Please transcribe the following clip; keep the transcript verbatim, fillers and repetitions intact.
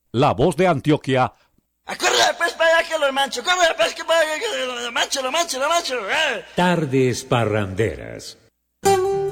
La Voz de Antioquia. ¡Corre, pues, para allá que lo mancho! ¡Corre, pues, que lo mancho, lo mancho, lo mancho! ¡Eh! Tardes parranderas.